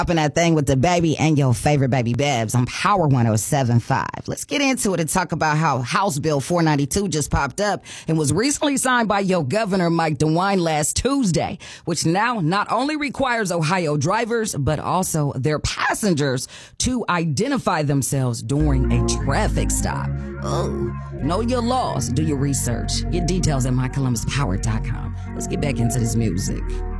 Dropping that thing with the baby and your favorite baby Babs on Power 107.5. Let's get into it and talk about how House Bill 492 just popped up and was recently signed by your governor, Mike DeWine, last Tuesday, which now not only requires Ohio drivers, but also their passengers to identify themselves during a traffic stop. Oh, know your laws, do your research. Get details at mycolumbuspower.com. Let's get back into this music.